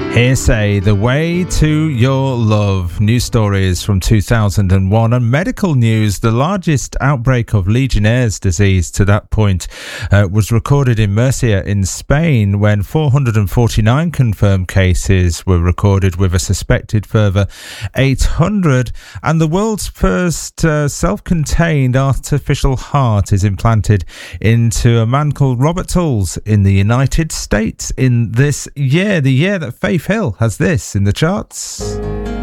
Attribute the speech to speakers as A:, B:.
A: Hearsay, The Way to Your Love. News stories from 2001 and medical news. The largest outbreak of Legionnaire's disease to that point was recorded in Murcia in Spain when 449 confirmed cases were recorded with a suspected further 800. And the world's first self-contained artificial heart is implanted into a man called Robert Tools in the United States in this year, the year that Faith Hill has this in the charts.